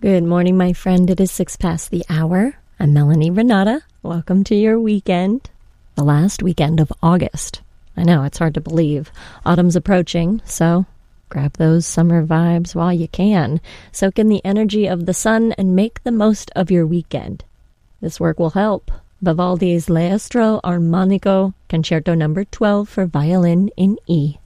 Good morning, my friend. It is 6 past the hour. I'm Melanie Renata. Welcome to your weekend, the last weekend of August. I know, it's hard to believe. Autumn's approaching, so grab those summer vibes while you can. Soak in the energy of the sun and make the most of your weekend. This work will help. Vivaldi's L'Estro Armonico, Concerto No. 12 for violin in E.